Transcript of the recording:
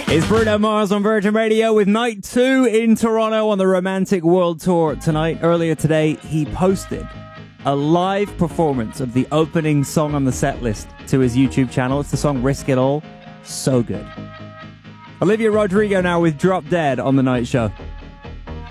It's Bruno Mars on Virgin Radio with Night 2 in Toronto on the Romantic World Tour tonight. Earlier today, he posted a live performance of the opening song on the set list to his YouTube channel. It's the song Risk It All. So good. Olivia Rodrigo now with Drop Dead on The Night Show.